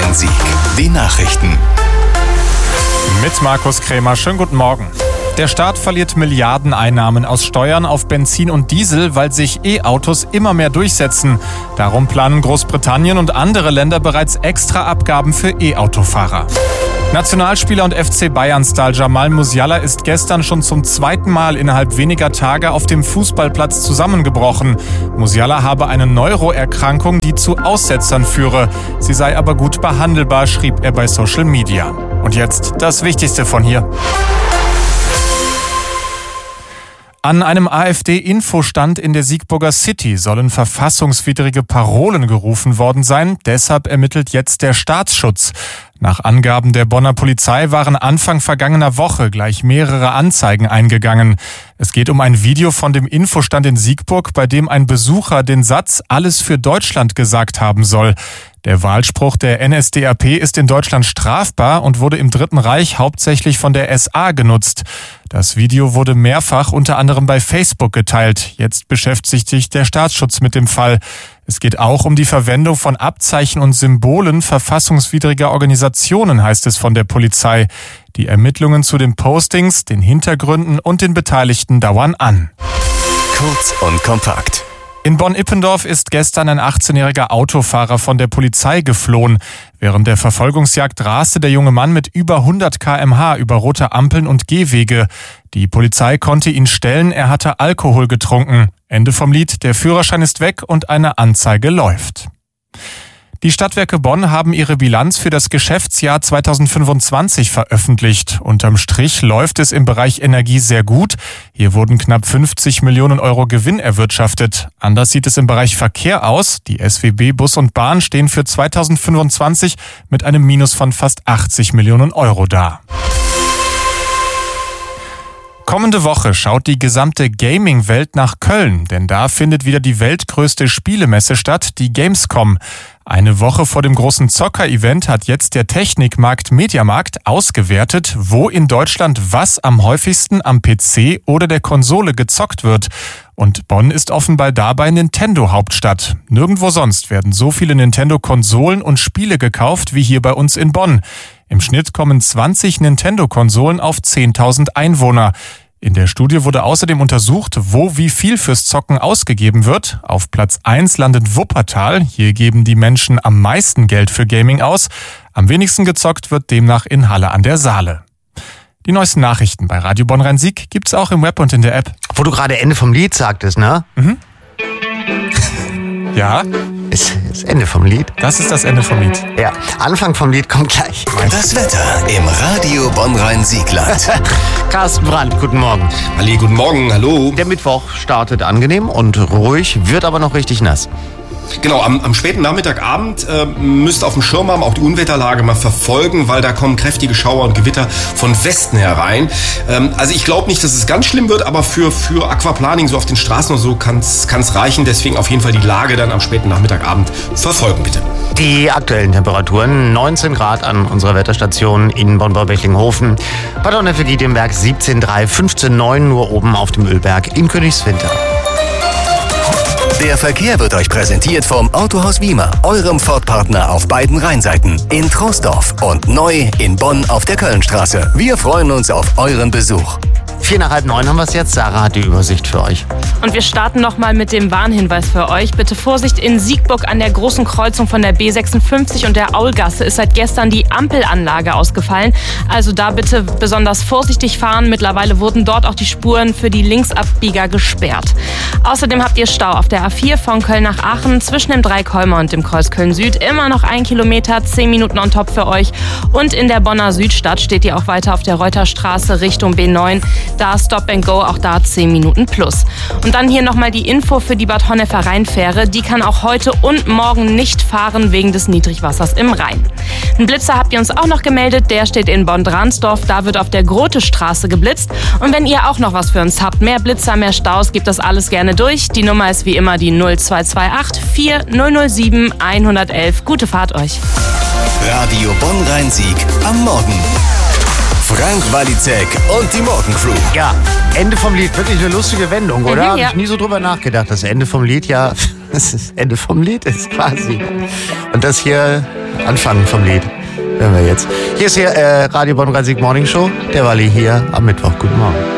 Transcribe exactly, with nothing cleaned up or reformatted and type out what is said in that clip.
Bonn-Rhein-Sieg. Die Nachrichten. Mit Markus Krämer. Schönen guten Morgen. Der Staat verliert Milliardeneinnahmen aus Steuern auf Benzin und Diesel, weil sich E-Autos immer mehr durchsetzen. Darum planen Großbritannien und andere Länder bereits extra Abgaben für E-Autofahrer. Nationalspieler und F C Bayern-Star Jamal Musiala ist gestern schon zum zweiten Mal innerhalb weniger Tage auf dem Fußballplatz zusammengebrochen. Musiala habe eine Neuroerkrankung, die zu Aussetzern führe. Sie sei aber gut behandelbar, schrieb er bei Social Media. Und jetzt das Wichtigste von hier. An einem AfD-Infostand in der Siegburger City sollen verfassungswidrige Parolen gerufen worden sein. Deshalb ermittelt jetzt der Staatsschutz. Nach Angaben der Bonner Polizei waren Anfang vergangener Woche gleich mehrere Anzeigen eingegangen. Es geht um ein Video von dem Infostand in Siegburg, bei dem ein Besucher den Satz "Alles für Deutschland" gesagt haben soll. Der Wahlspruch der N S D A P ist in Deutschland strafbar und wurde im Dritten Reich hauptsächlich von der S A genutzt. Das Video wurde mehrfach unter anderem bei Facebook geteilt. Jetzt beschäftigt sich der Staatsschutz mit dem Fall. Es geht auch um die Verwendung von Abzeichen und Symbolen verfassungswidriger Organisationen, heißt es von der Polizei. Die Ermittlungen zu den Postings, den Hintergründen und den Beteiligten dauern an. Kurz und kompakt. In Bonn-Ippendorf ist gestern ein achtzehnjähriger Autofahrer von der Polizei geflohen. Während der Verfolgungsjagd raste der junge Mann mit über hundert Kilometer pro Stunde über rote Ampeln und Gehwege. Die Polizei konnte ihn stellen, er hatte Alkohol getrunken. Ende vom Lied, der Führerschein ist weg und eine Anzeige läuft. Die Stadtwerke Bonn haben ihre Bilanz für das Geschäftsjahr zweitausendfünfundzwanzig veröffentlicht. Unterm Strich läuft es im Bereich Energie sehr gut. Hier wurden knapp fünfzig Millionen Euro Gewinn erwirtschaftet. Anders sieht es im Bereich Verkehr aus. Die S W B Bus und Bahn stehen für zweitausendfünfundzwanzig mit einem Minus von fast achtzig Millionen Euro da. Kommende Woche schaut die gesamte Gaming-Welt nach Köln, denn da findet wieder die weltgrößte Spielemesse statt, die Gamescom. Eine Woche vor dem großen Zocker-Event hat jetzt der Technikmarkt Mediamarkt ausgewertet, wo in Deutschland was am häufigsten am P C oder der Konsole gezockt wird. Und Bonn ist offenbar dabei Nintendo-Hauptstadt. Nirgendwo sonst werden so viele Nintendo-Konsolen und Spiele gekauft wie hier bei uns in Bonn. Im Schnitt kommen zwanzig Nintendo-Konsolen auf zehntausend Einwohner. In der Studie wurde außerdem untersucht, wo wie viel fürs Zocken ausgegeben wird. Auf Platz eins landet Wuppertal. Hier geben die Menschen am meisten Geld für Gaming aus. Am wenigsten gezockt wird demnach in Halle an der Saale. Die neuesten Nachrichten bei Radio Bonn-Rhein-Sieg gibt's auch im Web und in der App. Wo du gerade Ende vom Lied sagtest, ne? Mhm. Ja. Ist das Ende vom Lied? Das ist das Ende vom Lied. Ja, Anfang vom Lied kommt gleich. Das Wetter im Radio Bonn-Rhein-Siegland. Carsten Brandt, guten Morgen. Halli, guten Morgen, hallo. Der Mittwoch startet angenehm und ruhig, wird aber noch richtig nass. Genau, am, am späten Nachmittagabend äh, müsst ihr auf dem Schirm haben, auch die Unwetterlage mal verfolgen, weil da kommen kräftige Schauer und Gewitter von Westen herein. Ähm, also ich glaube nicht, dass es ganz schlimm wird, aber für, für Aquaplaning so auf den Straßen und so kann es reichen. Deswegen auf jeden Fall die Lage dann am späten Nachmittagabend verfolgen, bitte. Die aktuellen Temperaturen, neunzehn Grad an unserer Wetterstation in Bonn-Baubechlinghofen. Bad Onnefergit-Berg siebzehn Komma drei, fünfzehn Komma neun nur oben auf dem Ölberg in Königswinter. Der Verkehr wird euch präsentiert vom Autohaus Wiemer, eurem Ford-Partner auf beiden Rheinseiten, in Troisdorf und neu in Bonn auf der Kölnstraße. Wir freuen uns auf euren Besuch. Vier nach halb neun haben wir es jetzt. Sarah hat die Übersicht für euch. Und wir starten nochmal mit dem Warnhinweis für euch. Bitte Vorsicht, in Siegburg an der großen Kreuzung von der B sechsundfünfzig und der Aulgasse ist seit gestern die Ampelanlage ausgefallen. Also da bitte besonders vorsichtig fahren. Mittlerweile wurden dort auch die Spuren für die Linksabbieger gesperrt. Außerdem habt ihr Stau auf der A vier von Köln nach Aachen zwischen dem Dreikäumer und dem Kreuz Köln-Süd. Immer noch ein Kilometer, zehn Minuten on top für euch. Und in der Bonner Südstadt steht ihr auch weiter auf der Reuterstraße Richtung B neun. Da Stop and Go, auch da zehn Minuten plus. Und dann hier nochmal die Info für die Bad Honnefer Rheinfähre. Die kann auch heute und morgen nicht fahren wegen des Niedrigwassers im Rhein. Ein Blitzer habt ihr uns auch noch gemeldet. Der steht in Bonn-Dransdorf. Da wird auf der Grotestraße geblitzt. Und wenn ihr auch noch was für uns habt, mehr Blitzer, mehr Staus, gebt das alles gerne durch. Die Nummer ist wie immer die null zwei zwei acht vier null null sieben eins eins eins. Gute Fahrt euch. Radio Bonn-Rhein-Sieg am Morgen. Frank Walizek und die Morgencrew. Ja, Ende vom Lied. Wirklich eine lustige Wendung, oder? Mhm, Habe ja. ich nie so drüber nachgedacht. Das Ende vom Lied, ja, das ist Ende vom Lied ist quasi. Und das hier Anfang vom Lied. Hören wir jetzt. Hier ist hier äh, Radio Bonn dreißig Morning Show. Der Walli hier am Mittwoch. Guten Morgen.